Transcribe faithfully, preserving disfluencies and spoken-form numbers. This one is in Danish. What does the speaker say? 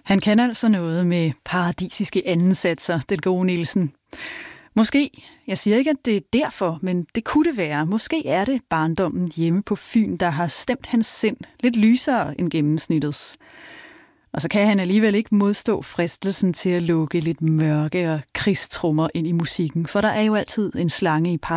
Han kan altså noget med paradisiske andensatser, den gode Nielsen. Måske, jeg siger ikke, at det er derfor, men det kunne det være. Måske er det barndommen hjemme på Fyn, der har stemt hans sind lidt lysere end gennemsnittets. Og så kan han alligevel ikke modstå fristelsen til at lukke lidt mørke og krigstrummer ind i musikken, for der er jo altid en slange i